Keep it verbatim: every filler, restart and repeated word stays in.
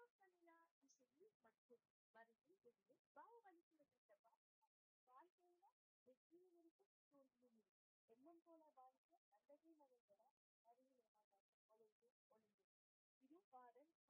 இசையில் மற்றும் வரியில் இருந்து பாகுபலிக்கு விட்ட வாழ்க்கையில வெற்றி வரைக்கும் தோல்வியும் இருக்கு. எண்ணம் போல வாழ்க்கை நல்லதே நடந்திட வரியில் ஏமாற்றம் ஒளிந்து ஒளிந்து இது பாடல்